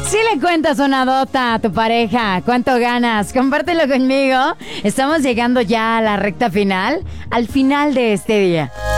Si le cuentas una dota a tu pareja, ¿cuánto ganas? Compártelo conmigo. Estamos llegando ya a la recta final, al final de este día.